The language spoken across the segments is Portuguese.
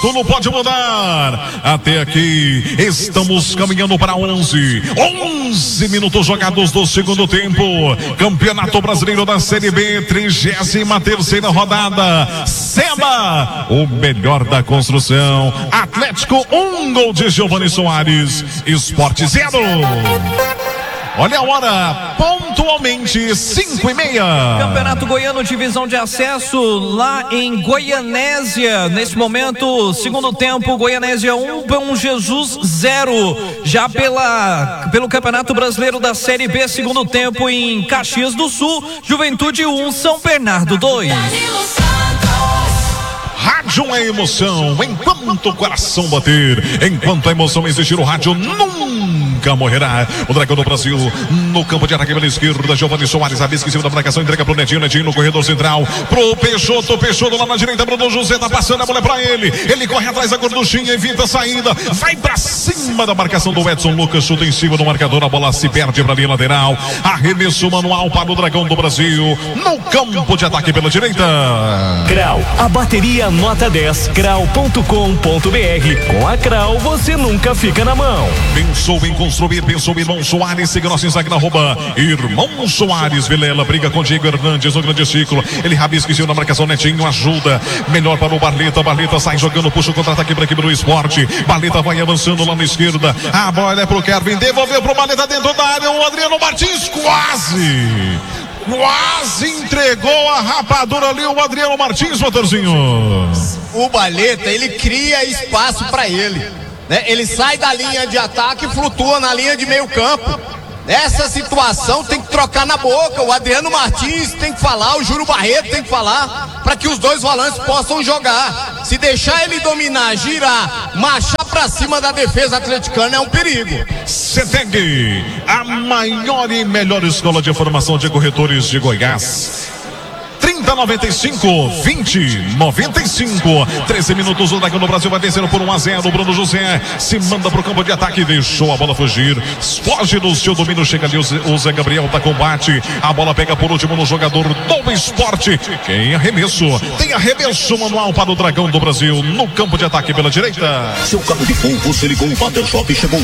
tudo pode mudar. Até aqui, estamos caminhando para 11 minutos jogados do segundo tempo. Campeonato Brasileiro da Série B, 33ª rodada. SEBA, o melhor da construção. Atlético, 1 gol de Giovani Soares. Sport 0. Olha a hora, pontualmente 5:30. Campeonato Goiano, divisão de acesso lá em Goianésia. Nesse momento, segundo tempo, Goianésia 1, Bom Jesus 0. Já pelo Campeonato Brasileiro da Série B, segundo tempo em Caxias do Sul, Juventude 1, São Bernardo 2. Rádio é emoção, enquanto o coração bater, enquanto a emoção existir, o rádio nunca morrerá. O Dragão do Brasil no campo de ataque pela esquerda, Giovani Soares, a bisca em cima da marcação, entrega pro Netinho no corredor central, pro Peixoto lá na direita, Bruno José tá passando a bola pra ele corre atrás da gorduchinha, evita a saída, vai pra cima da marcação do Edson Lucas, chuta em cima do marcador, a bola se perde pra linha lateral, arremesso manual para o Dragão do Brasil, no campo de ataque pela direita. Grau, a bateria nota 10, grau.com.br. Com a Grau você nunca fica na mão. Pensou em construir, pensou em Irmão Soares, siga nosso Instagram, @Irmão Soares Vilela, briga com Diego Hernandes no grande ciclo, ele rabisca em cima da marcação, Netinho ajuda, melhor para o Barleta sai jogando, puxa o contra-ataque para aqui do Esporte, Barleta vai avançando lá na esquerda, a bola é pro Kevin, devolveu pro Barleta dentro da área, o Adriano Martins quase entregou a rapadura ali, o Adriano Martins, motorzinho. O Barleta, ele cria espaço para ele, né? Ele sai da linha de ataque e flutua na linha de meio campo. Nessa situação tem que trocar na boca, o Adriano Martins tem que falar, o Júlio Barreto tem que falar, para que os dois volantes possam jogar. Se deixar ele dominar, girar, marchar pra cima da defesa atleticana é um perigo. CETEG, a maior e melhor escola de formação de corretores de Goiás. 30-95-20-95. 13 minutos, o Dragão do Brasil vai vencendo por 1-0. Bruno José se manda pro campo de ataque, deixou a bola fugir, foge do seu domínio, chega ali o Zé Gabriel da combate, a bola pega por último no jogador do Esporte. Tem arremesso manual para o Dragão do Brasil no campo de ataque pela direita. Seu carro de som, você ligou o Bater Shop, chegou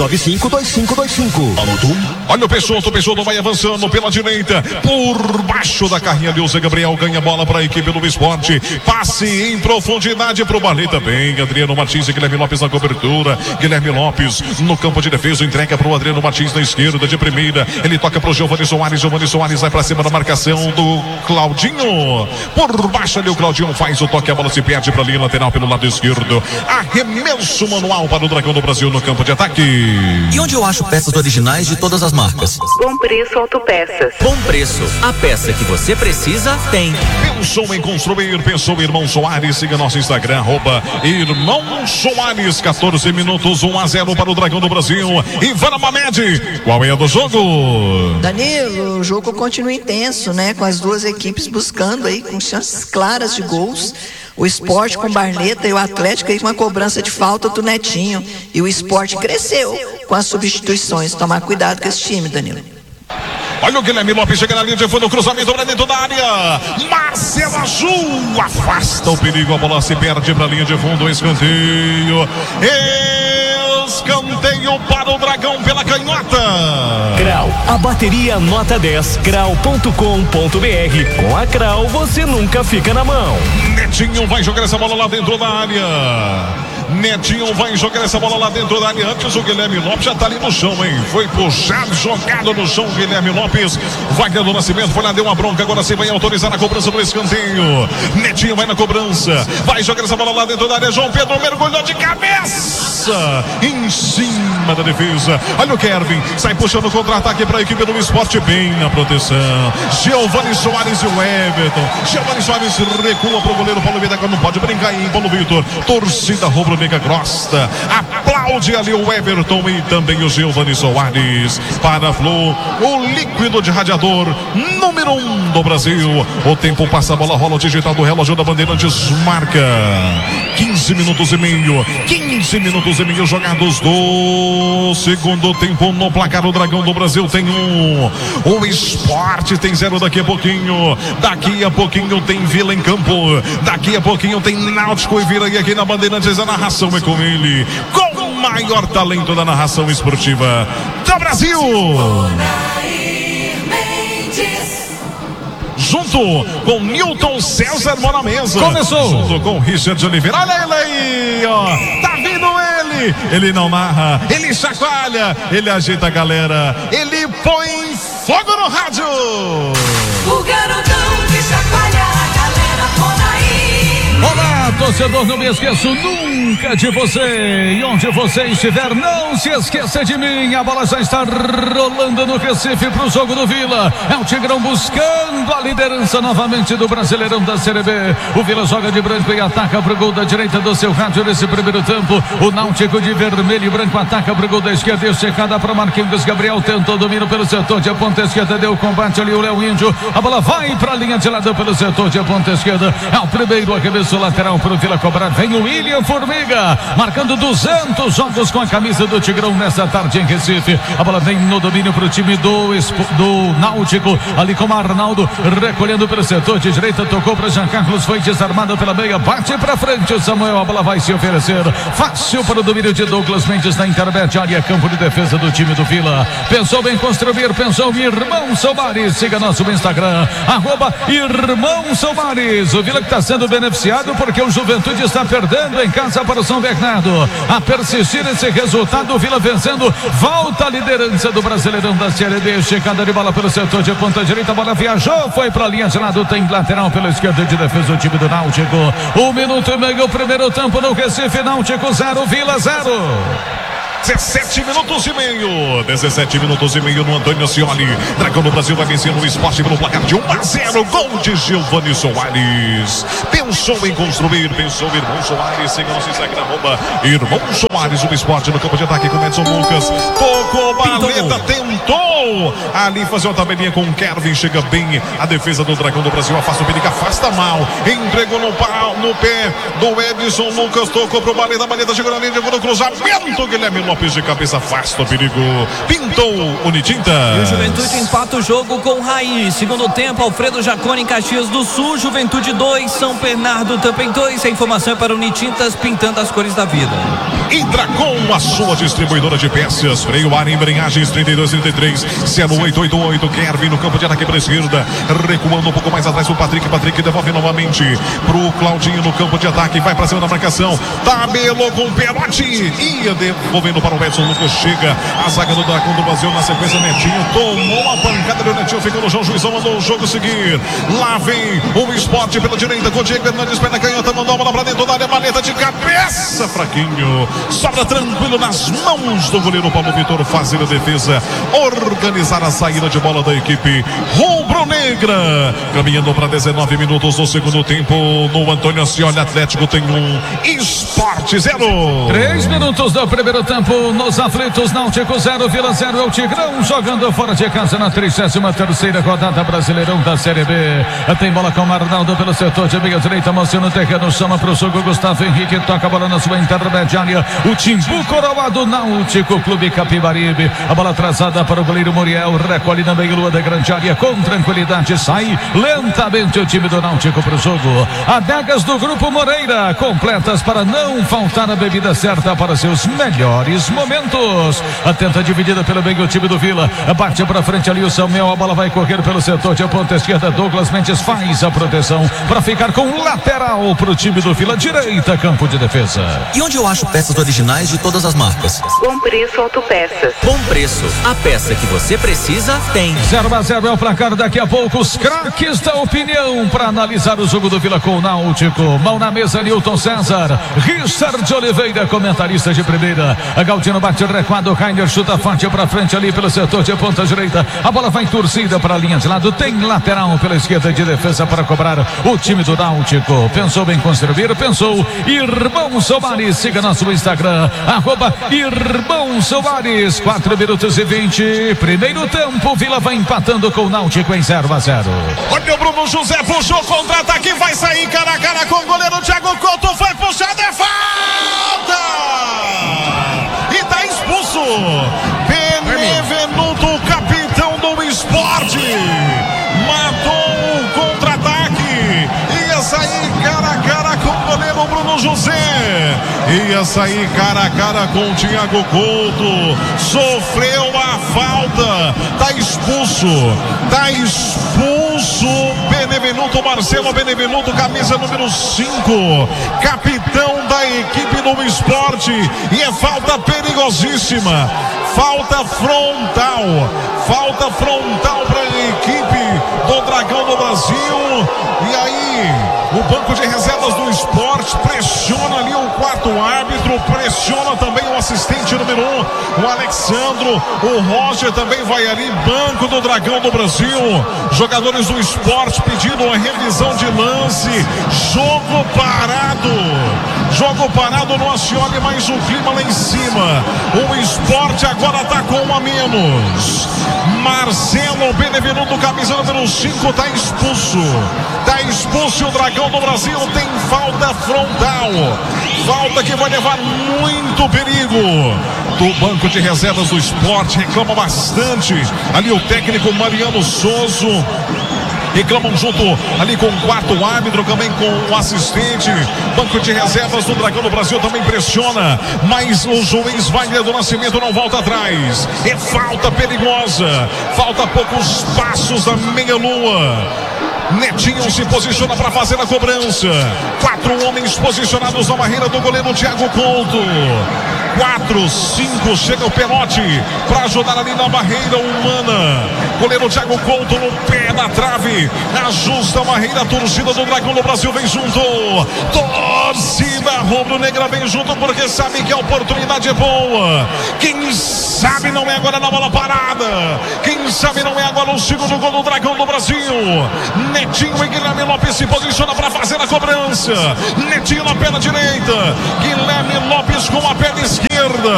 3295-2525. Anotou? Olha o Peixoto vai avançando pela direita, por baixo da carrinha ali o Zé Gabriel ganha bola para a equipe do Esporte, passe em profundidade para o Barleta, bem, Adriano Martins e Guilherme Lopes na cobertura, Guilherme Lopes no campo de defesa, entrega para o Adriano Martins na esquerda de primeira, ele toca para o Giovani Soares vai para cima da marcação do Claudinho, por baixo ali o Claudinho faz o toque, a bola se perde para a linha lateral pelo lado esquerdo, arremesso manual para o Dragão do Brasil no campo de ataque. E onde eu acho peças originais de todas as marcas? Bom Preço Autopeças. Bom Preço, a peça que você precisa tem. Pensou em construir, pensou Irmão Soares, siga nosso Instagram, @Irmão Soares, 14 minutos, 1-0 para o Dragão do Brasil. Ivana Mamed, qual é a do jogo? Danilo, o jogo continua intenso, né? Com as duas equipes buscando aí, com chances claras de gols. O Sport com Barleta e o Atlético aí com a cobrança de falta do Netinho. E o Sport cresceu com as substituições. Tomar cuidado com esse time, Danilo. Olha o Guilherme Lopes, chega na linha de fundo, cruzamento para dentro da área. Marcelo Azul afasta o perigo, a bola se perde para a linha de fundo, escanteio. Escanteio para o Dragão pela canhota. Grau, a bateria nota 10, grau.com.br. Com a Grau você nunca fica na mão. Netinho vai jogar essa bola lá dentro da área. Netinho vai jogar essa bola lá dentro da área. Antes o Guilherme Lopes já tá ali no chão, hein? Foi puxado, jogado no chão. Guilherme Lopes, Wagner do Nascimento foi lá, deu uma bronca. Agora sim vai autorizar a cobrança do escanteio. Netinho vai na cobrança, vai jogar essa bola lá dentro da área. João Pedro mergulhou de cabeça em cima da defesa. Olha o Kevin, sai puxando o contra-ataque para a equipe do Esporte, bem na proteção. Giovani Soares e o Everton. Giovani Soares recua pro goleiro Paulo Vitor, não pode brincar aí, Paulo Vitor. Torcida rubro-negra gosta, aplaude ali o Everton e também o Giovani Soares. Para a Flu, o líquido de radiador número 1 do Brasil. O tempo passa, a bola rola, o digital do relógio da Bandeirantes marca 15 minutos e meio. 15 minutos minutos e meio jogados do segundo tempo no placar. O Dragão do Brasil tem 1, o Sport tem 0. Daqui a pouquinho tem Vila em campo, daqui a pouquinho tem Náutico e Vila. E aqui na Bandeirantes a narração é com ele, com o maior talento da narração esportiva do Brasil, junto com Newton César Mora Mesa. Começou. Junto com Richard Oliveira. Olha ele aí, ó. Tá vindo ele. Ele não narra, ele chacoalha, ele ajeita a galera, ele põe fogo no rádio. O garotão que chacoalha a galera por aí. Olá, torcedor, não me esqueço nunca de você. E onde você estiver, não se esqueça de mim. A bola já está rolando no Recife pro jogo do Vila. É o Tigrão buscando a liderança novamente do Brasileirão da Série B. O Vila joga de branco e ataca pro gol da direita do seu rádio nesse primeiro tempo. O Náutico de vermelho e branco ataca pro gol da esquerda. Checada para Marquinhos Gabriel. Tentou domínio pelo setor de ponta esquerda. Deu combate ali o Léo Índio. A bola vai pra linha de lado pelo setor de ponta esquerda. É o primeiro arremesso lateral pro Vila cobrar. Vem o William Formiga, marcando 200 jogos com a camisa do Tigrão nesta tarde em Recife. A bola vem no domínio pro time do Náutico, ali com o Arnaldo, recolhendo pelo setor de direita, tocou para Jean Carlos, foi desarmado pela meia, bate pra frente o Samuel, a bola vai se oferecer, fácil para o domínio de Douglas Mendes na intermediária, campo de defesa do time do Vila. Pensou em construir, pensou em Irmão Soares. Siga nosso Instagram, @Irmão Soares. O Vila que está sendo beneficiado porque o Juventude está perdendo em casa para o São Bernardo. A persistir esse resultado, o Vila vencendo, volta a liderança do Brasileirão da Série B. Checada de bola pelo setor de ponta direita, a bola viajou, foi para a linha de lado, tem lateral pela esquerda de defesa do time do Náutico. 1 minuto e meio, primeiro tempo no Recife. Náutico 0, Vila 0. 17 minutos e meio. 17 minutos e meio no Antônio Ascioli. Dragão do Brasil vai vencendo o Sport pelo placar de 1-0. Gol de Giovani Soares. Pensou em construir, pensou Irmão Soares. Siga nosso Instagram, @Irmão Soares. O Sport no campo de ataque com Edson Lucas. Tocou, Barleta tentou ali fazer uma tabelinha com o Kevin. Chega bem a defesa do Dragão do Brasil. Afasta o perigo, afasta mal. Entregou no pé do Edson Lucas. Tocou pro Barleta. Barleta chegou na linha de gol, cruzamento. Guilherme Lopes de cabeça, afasta o perigo. Pintou Unitinta. E o Juventude empata o jogo com o Raiz. Segundo tempo, Alfredo Jaconi em Caxias do Sul. Juventude 2, São Bernardo também 2. A informação é para Unitintas, pintando as cores da vida. E Dragão, a sua distribuidora de peças. Freio ar, embreagens 3233 0888. Kevin no campo de ataque para a esquerda, recuando um pouco mais atrás o Patrick. Patrick devolve novamente pro Claudinho no campo de ataque. Vai para cima da marcação. Tabelou com o Perotti. Ia devolvendo para o Edson Lucas. Chega a zaga do Dragão do Brasil na sequência. Netinho tomou a pancada do Netinho, ficou no chão. Juizão mandou o jogo seguir. Lá vem o Sport pela direita com o Diego Hernandes, perna canhota, mandou a bola para dentro da área. Maleta de cabeça, fraquinho. Sobra tranquilo nas mãos do goleiro Paulo Vitor. Fazer a defesa, organizar a saída de bola da equipe rubro-negra. Caminhando para 19 minutos do segundo tempo no Antônio Ascioli. Atlético tem 1, Sport 0. 3 minutos do primeiro tempo nos aflitos. Náutico 0, Vila 0. É o Tigrão jogando fora de casa na 33ª rodada Brasileirão da Série B. Tem bola com o Arnaldo pelo setor de meia direita, mostrando o terreno, chama para o jogo Gustavo Henrique, toca a bola na sua intermediária. O Timbu coroado Náutico Clube Capibaribe. A bola atrasada para o goleiro Muriel, recolhe na meia-lua da grande área com tranquilidade, sai lentamente o time do Náutico para o jogo. Adagas do Grupo Moreira, completas para não faltar a bebida certa para seus melhores momentos. A tenta dividida pelo meio o time do Vila, bate para frente ali o Samuel, a bola vai correr pelo setor de ponta esquerda. Douglas Mendes faz a proteção para ficar com lateral para o time do Vila, direita, campo de defesa. E onde eu acho peças originais de todas as marcas? Bom Preço Autopeças. Bom Preço, a peça que você precisa tem. 0-0 é o placar, daqui a pouco os craques da opinião para analisar o jogo do Vila com o Náutico. Mão na mesa, Newton César, Richard Oliveira, comentarista de primeira. A Galdino bate recuado, Rainer chuta forte para frente ali pelo setor de ponta direita. A bola vai torcida para a linha de lado, tem lateral pela esquerda de defesa para cobrar o time do Náutico. Pensou em construir, pensou Irmão Soares. Siga nosso Instagram, @Irmão Soares. 4 minutos e 20, primeiro tempo. Vila vai empatando com o Náutico em 0-0. Olha o Bruno José, puxou, contra-ataque, vai sair cara a cara com o goleiro Thiago Couto, foi puxado, é falta! ia sair cara a cara com o Thiago Couto, sofreu a falta, tá expulso Benevenuto, Marcelo Benevenuto, camisa número 5, capitão da equipe do Sport, e é falta perigosíssima, falta frontal para a equipe do Dragão do Brasil. E aí o banco de reservas do Sport pressiona ali o quarto árbitro, pressiona também o assistente número 1, o Alexandro, o Roger também vai ali, banco do Dragão do Brasil, jogadores do Sport pedindo a revisão de lance, jogo parado no Ascioli, mas o clima lá em cima, o Sport agora tá com um a menos. Marcelo Benevenuto, camisa número 5, tá expulso e o Dragão do Brasil tem falta frontal, falta que vai levar muito perigo. Do banco de reservas do Sport reclama bastante ali o técnico Mariano Souza, reclamam junto ali com o quarto árbitro, também com o assistente. Banco de reservas do Dragão do Brasil também pressiona, mas o juiz Wagner do Nascimento não volta atrás. É falta perigosa, falta poucos passos da meia-lua. Netinho se posiciona para fazer a cobrança. 4 homens posicionados na barreira do goleiro Thiago Couto. 4, 5, chega o Perotti para ajudar ali na barreira humana. Goleiro Thiago Couto no pé da trave, ajusta a barreira, a torcida do Dragão do Brasil vem junto. Torcida rubro-negra vem junto porque sabe que a oportunidade é boa. Quem sabe não é agora na bola parada. Quem sabe não é agora o segundo gol do Dragão do Brasil. Netinho e Guilherme Lopes se posiciona para fazer a cobrança. Netinho na perna direita, Guilherme Lopes com a perna esquerda.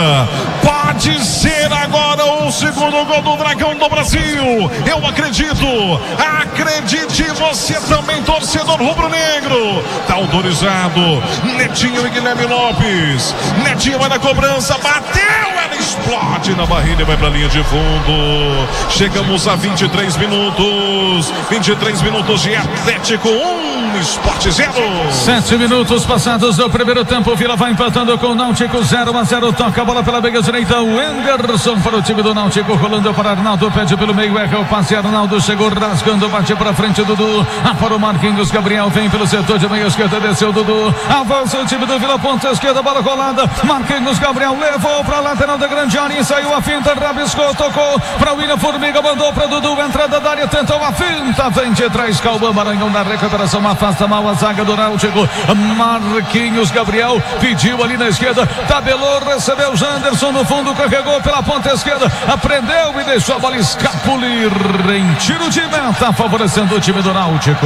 Pode ser agora o segundo gol do Dragão do Brasil. Eu acredito. Acredite você também, torcedor rubro-negro. Tá autorizado. Netinho e Guilherme Lopes. Netinho vai na cobrança, bateu, ela explode na barreira e vai pra linha de fundo. Chegamos a 23 minutos. 23 minutos de Atlético 1, Sport 0. 7 minutos passados do primeiro tempo. Vila vai empatando com o Náutico 0-0. Toca a bola pela meia direita. O Anderson para o time do Náutico. Rolando para Arnaldo. Pede pelo meio. Erra o passe. Arnaldo chegou rasgando. Bate para frente. Dudu. Para o Marquinhos. Gabriel vem pelo setor de meia esquerda. Desceu Dudu. Avança o time do Vila. Ponta esquerda. Bola rolada. Marquinhos. Gabriel levou para a lateral da grande área. Saiu a finta. Rabiscou. Tocou para o William Formiga. Mandou para Dudu. Entrada da área. Tentou a finta. Vem de trás. Calma. Maranhão na recuperação. Afasta mal a zaga do Náutico. Marquinhos. Gabriel pediu ali na esquerda. Tabelou. Recebeu Janderson no fundo. Carregou pela ponta esquerda. Aprendeu e deixou a bola escapulir em tiro de meta, favorecendo o time do Náutico.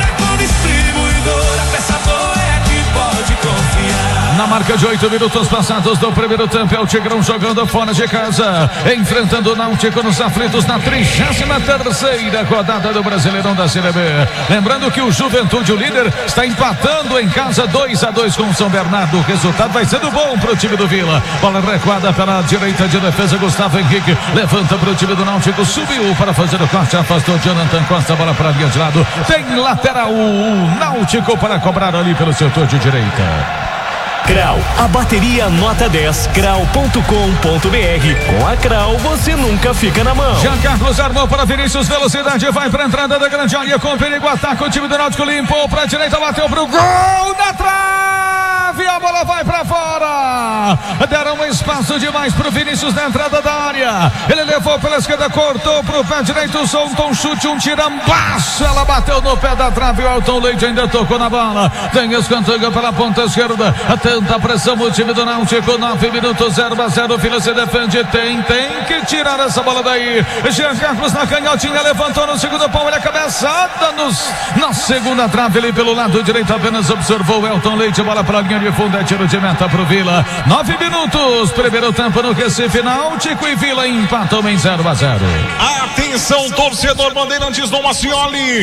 Na marca de 8 minutos passados do primeiro tempo, é o Tigrão jogando fora de casa, enfrentando o Náutico nos aflitos na 33ª rodada do Brasileirão da Série B. Lembrando que o Juventude, o líder, está empatando em casa 2-2 com o São Bernardo. O resultado vai sendo bom para o time do Vila. Bola recuada pela direita de defesa, Gustavo Henrique levanta para o time do Náutico, subiu para fazer o corte, afastou Jonathan Costa, bola para a linha de lado. Tem lateral o Náutico para cobrar ali pelo setor de direita. Crau, a bateria nota 10, crau.com.br. Com a Crau você nunca fica na mão. Jean Carlos armou para Vinícius, velocidade, vai para a entrada da grande área, com perigo, ataca o time do Náutico, limpou para a direita, bateu para o gol da trave, a bola vai para fora. Deram um espaço demais para o Vinícius na entrada da área, ele levou pela esquerda, cortou para o pé direito, soltou um chute, um tirambaço, ela bateu no pé da trave, o Elton Leite ainda tocou na bola, tem escanteio pela ponta esquerda, tanta pressão o time do Náutico, 9 minutos, 0-0, o Vila se defende, tem que tirar essa bola daí. Jean Carlos na canhotinha, levantou no segundo pau, ele a cabeçada na segunda trave, ali pelo lado direito, apenas observou o Elton Leite, bola para a linha de fundo, é tiro de meta para o Vila. 9 minutos, primeiro tempo no Recife, Náutico e Vila empatam em 0-0. Atenção, torcedor Bandeirantes do Ascioli.